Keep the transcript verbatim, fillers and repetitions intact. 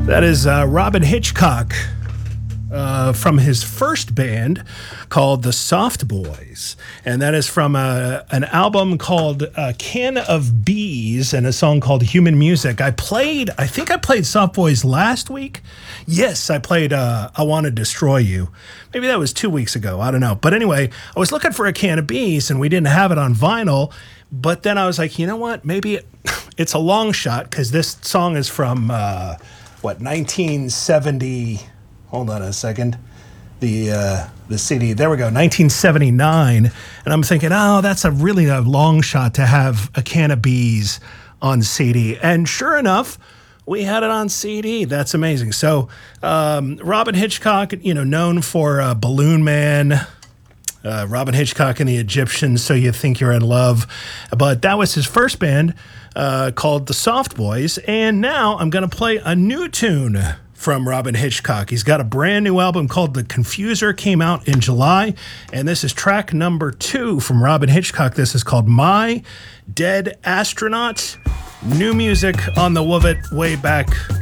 That is uh, Robyn Hitchcock uh, from his first band called the Soft Boys. And that is from a, an album called uh, Can of Bees and a song called Human Music. I played, I think I played Soft Boys last week. Yes, I played uh, I Want to Destroy You. Maybe that was two weeks ago. I don't know. But anyway, I was looking for a Can of Bees and we didn't have it on vinyl. But then I was like, you know what? Maybe it, it's a long shot because this song is from... Uh, what, nineteen seventy, hold on a second, the uh, the C D, there we go, nineteen seventy-nine, and I'm thinking, oh, that's a really a long shot to have a Can of Bees on C D, and sure enough, we had it on C D. That's amazing. So um, Robyn Hitchcock, you know, known for uh, Balloon Man, uh, Robyn Hitchcock and the Egyptians, So You Think You're in Love, but that was his first band, Uh, called the Soft Boys, and now I'm going to play a new tune from Robyn Hitchcock. He's got a brand new album called The Confuser, came out in July, and this is track number two from Robyn Hitchcock. This is called My Dead Astronaut. New music on the Wove It Way Back